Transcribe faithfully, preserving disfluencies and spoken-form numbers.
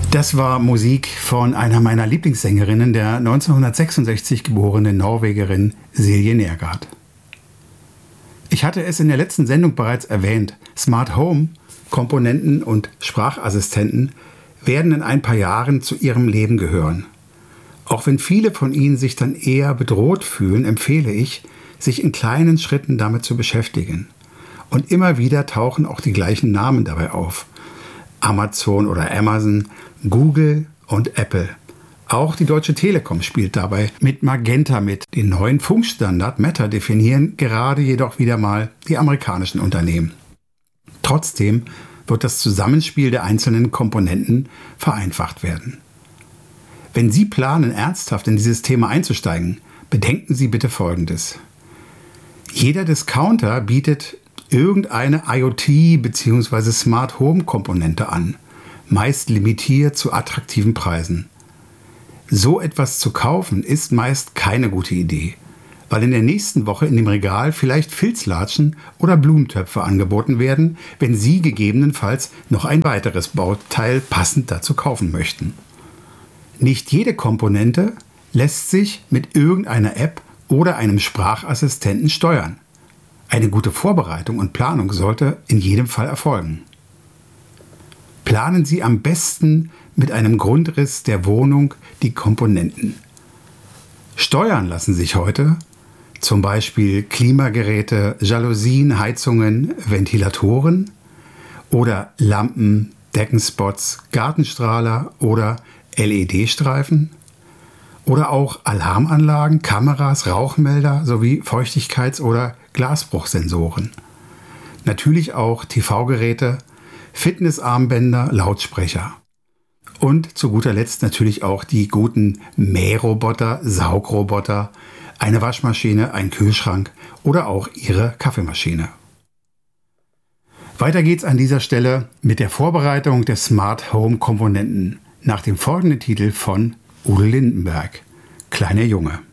Das war Musik von einer meiner Lieblingssängerinnen, der neunzehnhundertsechsundsechzig geborenen Norwegerin Silje Nergard. Ich hatte es in der letzten Sendung bereits erwähnt, Smart Home, Komponenten und Sprachassistenten werden in ein paar Jahren zu ihrem Leben gehören. Auch wenn viele von ihnen sich dann eher bedroht fühlen, empfehle ich, sich in kleinen Schritten damit zu beschäftigen. Und immer wieder tauchen auch die gleichen Namen dabei auf. Amazon oder Amazon, Google und Apple. Auch die Deutsche Telekom spielt dabei mit Magenta mit. Den neuen Funkstandard Matter definieren gerade jedoch wieder mal die amerikanischen Unternehmen. Trotzdem wird das Zusammenspiel der einzelnen Komponenten vereinfacht werden. Wenn Sie planen, ernsthaft in dieses Thema einzusteigen, bedenken Sie bitte Folgendes. Jeder Discounter bietet irgendeine IoT- bzw. Smart Home Komponente an, meist limitiert zu attraktiven Preisen. So etwas zu kaufen ist meist keine gute Idee, weil in der nächsten Woche in dem Regal vielleicht Filzlatschen oder Blumentöpfe angeboten werden, wenn Sie gegebenenfalls noch ein weiteres Bauteil passend dazu kaufen möchten. Nicht jede Komponente lässt sich mit irgendeiner App oder einem Sprachassistenten steuern. Eine gute Vorbereitung und Planung sollte in jedem Fall erfolgen. Planen Sie am besten mit einem Grundriss der Wohnung die Komponenten. Steuern lassen sich heute zum Beispiel Klimageräte, Jalousien, Heizungen, Ventilatoren oder Lampen, Deckenspots, Gartenstrahler oder L E D-Streifen oder auch Alarmanlagen, Kameras, Rauchmelder sowie Feuchtigkeits- oder Glasbruchsensoren. Natürlich auch T V-Geräte, Fitnessarmbänder, Lautsprecher. Und zu guter Letzt natürlich auch die guten Mähroboter, Saugroboter, eine Waschmaschine, ein Kühlschrank oder auch Ihre Kaffeemaschine. Weiter geht's an dieser Stelle mit der Vorbereitung der Smart Home Komponenten nach dem folgenden Titel von Udo Lindenberg, Kleiner Junge.